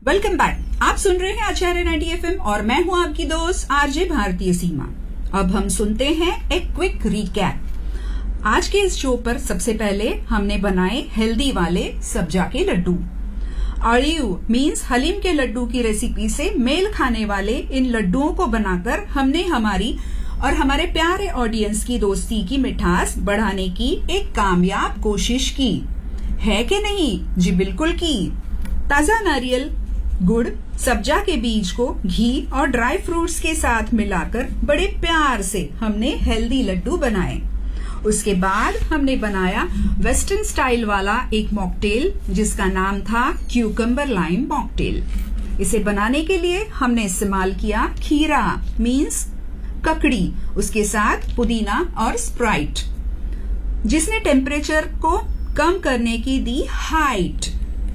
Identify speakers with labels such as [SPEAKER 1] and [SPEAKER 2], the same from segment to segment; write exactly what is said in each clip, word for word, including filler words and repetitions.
[SPEAKER 1] Welcome back. आप सुन रहे हैं आचार्य नाइंटी एफ एम और मैं हूं आपकी दोस्त आरजे भारतीय सीमा। अब हम सुनते हैं एक क्विक रिकैप। आज के इस शो पर सबसे पहले हमने बनाए हेल्दी वाले सब्जा के लड्डू। अड़ियू मीन्स हलीम के लड्डू की रेसिपी से मेल खाने वाले इन लड्डुओं को बनाकर हमने हमारी और हमारे प्यारे ऑडियंस की दोस्ती की मिठास बढ़ाने की एक कामयाब कोशिश की है कि नहीं? जी बिल्कुल की। ताजा नारियल, गुड़, सब्जा के बीज को घी और ड्राई फ्रूट्स के साथ मिलाकर बड़े प्यार से हमने हेल्दी लड्डू बनाए। उसके बाद हमने बनाया वेस्टर्न स्टाइल वाला एक मॉकटेल जिसका नाम था क्यूकम्बर लाइम मॉकटेल। इसे बनाने के लिए हमने इस्तेमाल किया खीरा मीन्स ककड़ी, उसके साथ पुदीना और स्प्राइट, जिसने टेम्परेचर को कम करने की दी हाइट।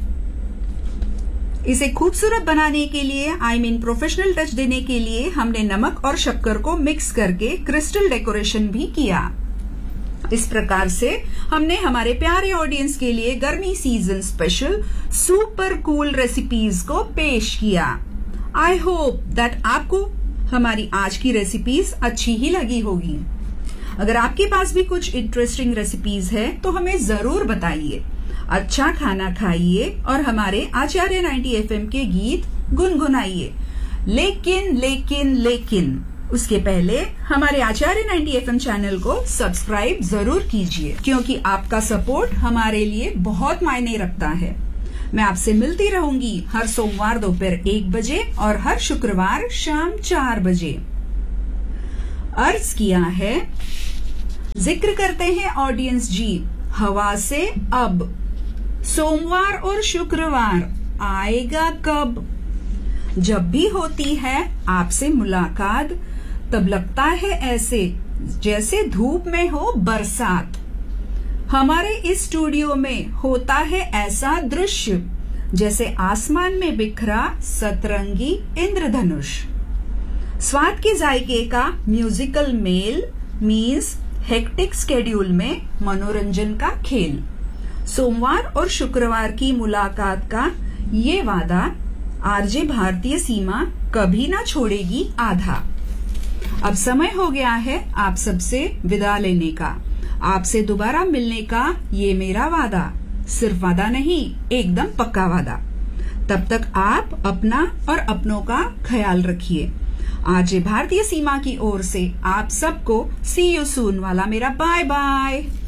[SPEAKER 1] इसे खूबसूरत बनाने के लिए आई मीन प्रोफेशनल टच देने के लिए हमने नमक और शक्कर को मिक्स करके क्रिस्टल डेकोरेशन भी किया। इस प्रकार से हमने हमारे प्यारे ऑडियंस के लिए गर्मी season special super cool recipes को पेश किया। आई होप दैट आपको हमारी आज की रेसिपीज अच्छी ही लगी होगी। अगर आपके पास भी कुछ इंटरेस्टिंग रेसिपीज है तो हमें जरूर बताइए। अच्छा खाना खाइए और हमारे आचार्य नाइंटी एफ एम के गीत गुनगुनाइए। लेकिन लेकिन लेकिन उसके पहले हमारे आचार्य नाइंटी एफ एम चैनल को सब्सक्राइब जरूर कीजिए, क्योंकि आपका सपोर्ट हमारे लिए बहुत मायने रखता है। मैं आपसे मिलती रहूंगी हर सोमवार दोपहर एक बजे और हर शुक्रवार शाम चार बजे। अर्ज किया है, जिक्र करते हैं ऑडियंस जी हवा से अब, सोमवार और शुक्रवार आएगा कब? जब भी होती है आपसे मुलाकात तब लगता है ऐसे जैसे धूप में हो बरसात। हमारे इस स्टूडियो में होता है ऐसा दृश्य जैसे आसमान में बिखरा सतरंगी इंद्रधनुष। स्वाद के जायके का musical mail means hectic schedule में मनोरंजन का खेल। सोमवार और शुक्रवार की मुलाकात का ये वादा आरजे भारतीय सीमा कभी ना छोड़ेगी आधा। अब समय हो गया है आप सबसे विदा लेने का। आपसे दोबारा मिलने का ये मेरा वादा, सिर्फ वादा नहीं एकदम पक्का वादा। तब तक आप अपना और अपनों का ख्याल रखिए। आरजे भारतीय सीमा की ओर से आप सबको सी यू सून वाला मेरा बाय बाय।